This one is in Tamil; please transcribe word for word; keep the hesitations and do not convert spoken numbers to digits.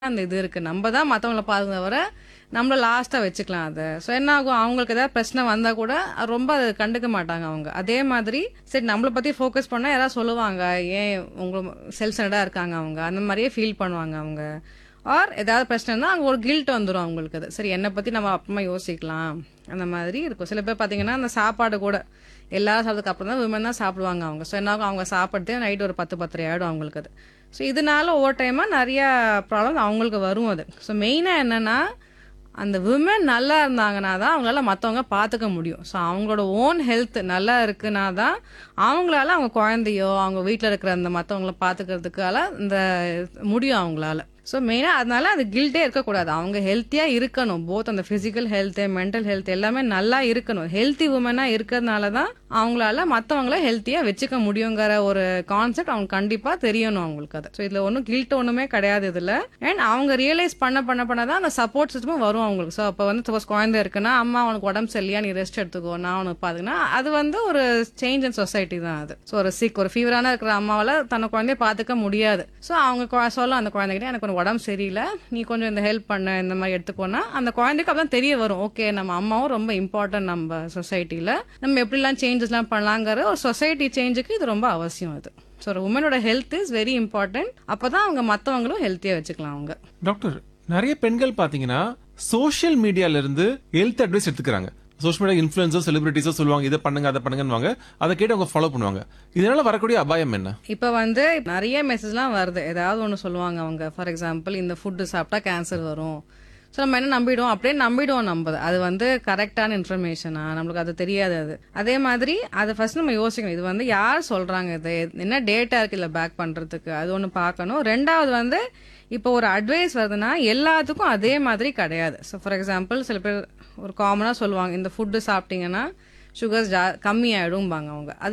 அந்த இது இருக்கு. நம்ம தான் மத்தவங்கள பாருங்க தவிர, நம்மள லாஸ்ட்டா வச்சுக்கலாம் அத. ஸோ என்ன ஆகும், அவங்களுக்கு ஏதாவது பிரச்சனை வந்தா கூட ரொம்ப அத கண்டுக்க மாட்டாங்க அவங்க. அதே மாதிரி சரி நம்மள பத்தி ஃபோக்கஸ் பண்ணா யாராவது சொல்லுவாங்க, ஏன் உங்க செல்ஃப் சென்டர்டா இருக்காங்க அவங்க. அந்த மாதிரியே ஃபீல் பண்ணுவாங்க அவங்க. ஆர் ஏதாவது பிரச்சனைனா அங்க ஒரு கில்ட் வந்துரும் அவங்களுக்கு அது. சரி என்ன பத்தி நம்ம அப்புறமா யோசிக்கலாம். அந்த மாதிரி இருக்கும். சில பேர் பாத்தீங்கன்னா அந்த சாப்பாடு கூட எல்லாரும் சாப்பிட்டதுக்கு அப்புறம் தான் விமன் தான் சாப்பிடுவாங்க அவங்க. ஸோ என்ன ஆகும், அவங்க சாப்பிட்டே நைட் ஒரு பத்து பத்தரை ஆயிடும் அவங்களுக்கு அது. ஸோ இதனால ஓவர் டைமா நிறைய ப்ராப்ளம் அவங்களுக்கு வரும் அது. ஸோ மெயினா என்னன்னா அந்த விமன் நல்லா இருந்தாங்கன்னா தான் அவங்களால மற்றவங்க பார்த்துக்க முடியும். ஸோ அவங்களோட ஓன் ஹெல்த் நல்லா இருக்குன்னா தான் அவங்களால அவங்க குழந்தையோ அவங்க வீட்டில் இருக்கிற அந்த மற்றவங்கள பார்த்துக்கிறதுக்கால இந்த முடியும் அவங்களால. ஸோ மெயினாக அதனால அது கில்ட்டே இருக்கக்கூடாது. அவங்க ஹெல்த்தியாக இருக்கணும். போத் அந்த ஃபிசிக்கல் ஹெல்த்து மென்டல் ஹெல்த் எல்லாமே நல்லா இருக்கணும். ஹெல்த்தி உமனாக இருக்கிறதுனால தான் அவங்களால மற்றவங்கள ஹெல்த்தியாக வச்சுக்க முடியுங்கிற ஒரு கான்செப்ட் அவங்க கண்டிப்பாக தெரியணும் அவங்களுக்கு அது. ஸோ இதில் ஒன்றும் கில்ட் ஒன்றுமே கிடையாது இதில். அண்ட் அவங்க ரியலைஸ் பண்ண பண்ண பண்ண தான் அந்த சப்போர்ட் சிஸ்டமும் வரும் அவங்களுக்கு. ஸோ அப்போ வந்து சப்போஸ் குழந்தை இருக்குன்னா, அம்மா அவனுக்கு உடம்பு சரியில்லையா, நீ ரெஸ்ட் எடுத்துக்கோ, நான் அவனுக்கு பாத்துக்கன்னா, அது வந்து ஒரு சேஞ்ச் இன் சொசைட்டி தான் அது. ஸோ ஒரு சிக் ஒரு ஃபீவரான இருக்கிற அம்மாவால தன்னை குழந்தைய பார்த்துக்க முடியாது. ஸோ அவங்க சொல்லும் அந்த குழந்தைகிட்ட, எனக்கு உடம்பு சரியில்லை, நீ கொஞ்சம் இந்த ஹெல்ப் பண்ண, இந்த மாதிரி எடுத்துக்கோனா அந்த குழந்தைக்கு அப்பதான் தெரிய வரும், ஓகே நம்ம அம்மாவும் ரொம்ப இம்பார்ட்டன்ட் நம்ம சொசைட்டில, நம்ம எப்படிலாம் சேஞ்சஸ்லாம் பண்ணலாங்கிற ஒரு சொசைட்டி சேஞ்சுக்கு இது ரொம்ப அவசியம் அது. ஸோ ஒரு உமனோட ஹெல்த் இஸ் வெரி இம்பார்ட்டன்ட். அப்பதான் அவங்க மற்றவங்களும் ஹெல்த்தியா வச்சுக்கலாம் அவங்க. டாக்டர், நிறைய பெண்கள் பாத்தீங்கன்னா சோசியல் மீடியால இருந்து ஹெல்த் அட்வைஸ் எடுத்துக்கிறாங்க. சோஷியல் மீடியா இன்ஃபுளுசர் செலிபிரிட்டிஸோ சொல்லுவாங்க, இதை பண்ணுங்க அதை பண்ணுங்கன்னு, அதை கேட்டு அவங்க ஃபாலோ பண்ணுவாங்க. இதனால வரக்கூடிய அபாயம் என்ன? இப்ப வந்து நிறைய மெசேஜ்லாம் வருது. ஏதாவது ஒன்று சொல்லுவாங்க அவங்க. ஃபார் எக்ஸாம்பிள், இந்த ஃபுட்டு சாப்பிட்டா கேன்சர் வரும். ஸோ நம்ம என்ன நம்பிடுவோம், அப்படியே நம்பிடுவோம். நம்ம அது வந்து கரெக்டான இன்ஃபர்மேஷனா, நம்மளுக்கு அது தெரியாது. அது அதே மாதிரி அதை ஃபர்ஸ்ட் நம்ம யோசிக்கணும், இது வந்து யார் சொல்றாங்க, இது என்ன டேட்டா இருக்கு இல்லை பேக் பண்றதுக்கு, அது ஒன்று பார்க்கணும். ரெண்டாவது வந்து இப்போ ஒரு அட்வைஸ் வருதுன்னா எல்லாத்துக்கும் அதே மாதிரி கிடையாது. ஸோ ஃபார் எக்ஸாம்பிள், சில பேர் ஒரு காமனாக சொல்லுவாங்க, இந்த ஃபுட்டு சாப்பிட்டீங்கன்னா சுகர்ஸ் ஜா கம்மி ஆயிடும்பாங்க அவங்க. அது